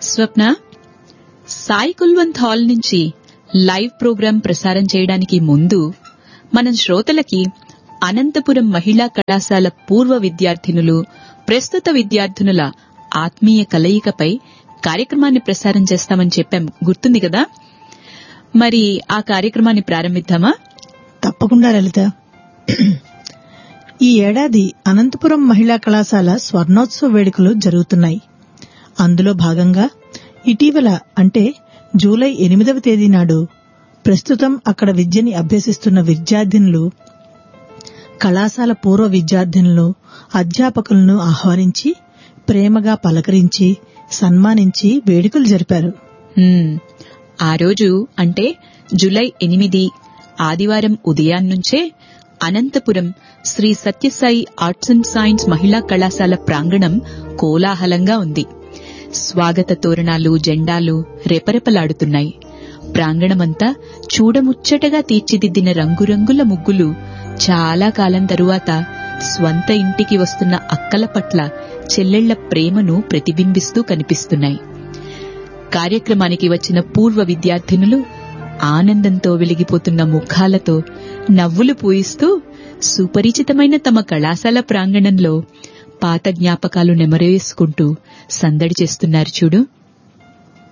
స్వప్న, Sai Kulwant hall నుంచి live programme ప్రసారం చేయడానికి ముందు మనం శ్రోతలకి అనంతపురం మహిళా కళాశాల పూర్వ విద్యార్థినులు, ప్రస్తుత విద్యార్థినుల ఆత్మీయ కలయికపై కార్యక్రమాన్ని ప్రసారం చేస్తామని చెప్పాం, గుర్తుంది కదా? మరి ఆ కార్యక్రమాన్ని ప్రారంభిద్దామా? తప్పకుండా లలిత. ఈ ఏడాది అనంతపురం మహిళా కళాశాల స్వర్ణోత్సవ వేడుకలు జరుగుతున్నాయి. అందులో భాగంగా ఇటీవల అంటే జూలై 8వ తేదీ నాడు ప్రస్తుతం అక్కడ విద్యని అభ్యసిస్తున్న విద్యార్థినులు, కళాశాల పూర్వ విద్యార్థినులు, అధ్యాపకులను ఆహ్వానించి ప్రేమగా పలకరించి సన్మానించి వేడుకలు జరిపారు. ఆ రోజు అంటే జూలై 8 ఆదివారం ఉదయాన్నుంచే Anantapuram Shri Sathya Sai arts and science మహిళా కళాశాల ప్రాంగణం కోలాహలంగా ఉంది. స్వాగత తోరణాలు, జెండాలు రెపరెపలాడుతున్నాయి. ప్రాంగణమంతా చూడముచ్చటగా తీర్చిదిద్దిన రంగురంగుల ముగ్గులు చాలా కాలం తరువాత స్వంత ఇంటికి వస్తున్న అక్కల పట్ల చెల్లెళ్ల ప్రేమను ప్రతిబింబిస్తూ కనిపిస్తున్నాయి. కార్యక్రమానికి వచ్చిన పూర్వ విద్యార్థినులు ఆనందంతో వెలిగిపోతున్న ముఖాలతో నవ్వులు పూయిస్తూ సుపరిచితమైన తమ కళాశాల ప్రాంగణంలో పాత జ్ఞాపకాలు నెమరేసుకుంటూ సందడి చేస్తున్నారు చూడు.